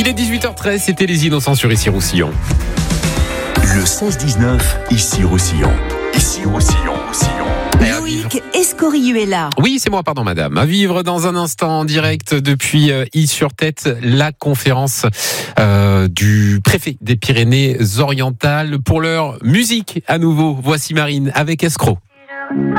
Il est 18h13, c'était Les Innocents sur Ici Roussillon. Le 16-19, Ici Roussillon. Ici Roussillon, Loïc Escoriu est là. Oui, c'est moi, pardon madame. À vivre dans un instant en direct depuis I-sur-Tête, la conférence du préfet des Pyrénées-Orientales. Pour l'heure, musique à nouveau. Voici Marine avec Escroc.